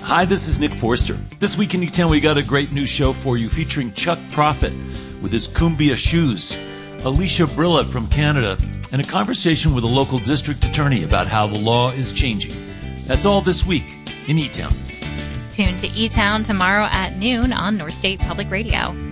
Hi, this is Nick Forster. This week in E-Town, we got a great new show for you featuring Chuck Prophet with his Cumbia shoes, Alicia Brilla from Canada, and a conversation with a local district attorney about how the law is changing. That's all this week in E-Town. Tune to E-Town tomorrow at noon on North State Public Radio.